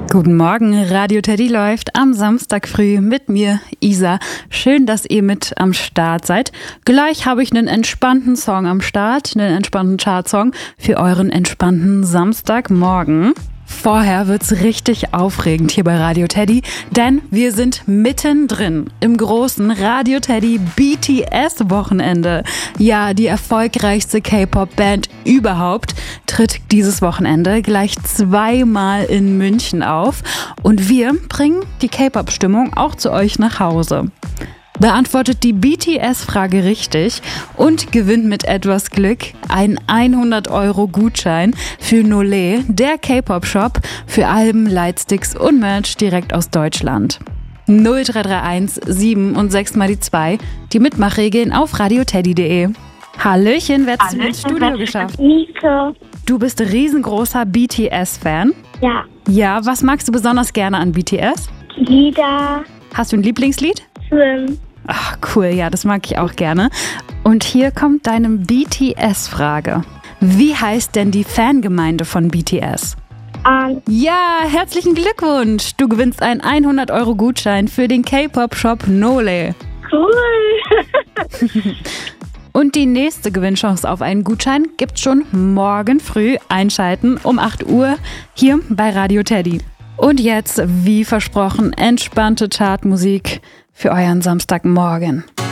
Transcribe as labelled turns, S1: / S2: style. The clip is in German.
S1: Guten Morgen, Radio Teddy läuft am Samstag früh mit mir, Isa. Schön, dass ihr mit am Start seid. Gleich habe ich einen entspannten Song am Start, einen entspannten Chartsong für euren entspannten Samstagmorgen. Vorher wird's richtig aufregend hier bei Radio Teddy, denn wir sind mittendrin im großen Radio Teddy BTS-Wochenende. Ja, die erfolgreichste K-Pop-Band überhaupt tritt dieses Wochenende gleich zweimal in München auf und wir bringen die K-Pop-Stimmung auch zu euch nach Hause. Beantwortet die BTS-Frage richtig und gewinnt mit etwas Glück einen 100-Euro-Gutschein für Nole, der K-Pop-Shop für Alben, Lightsticks und Merch direkt aus Deutschland. 0331 7 und 6 mal die 2, die Mitmachregeln auf radioteddy.de. Hallöchen, wer hat's ins Studio geschafft?
S2: Nico.
S1: Du bist riesengroßer BTS-Fan?
S2: Ja.
S1: Ja, was magst du besonders gerne an BTS?
S2: Lieder.
S1: Hast du ein Lieblingslied?
S2: Swim.
S1: Ach, cool, ja, das mag ich auch gerne. Und hier kommt deine BTS-Frage. Wie heißt denn die Fangemeinde von BTS? Ja, herzlichen Glückwunsch! Du gewinnst einen 100-Euro-Gutschein für den K-Pop-Shop Nole.
S2: Cool.
S1: Und die nächste Gewinnchance auf einen Gutschein gibt's schon morgen früh. Einschalten um 8 Uhr hier bei Radio Teddy. Und jetzt, wie versprochen, entspannte Chartmusik für euren Samstagmorgen.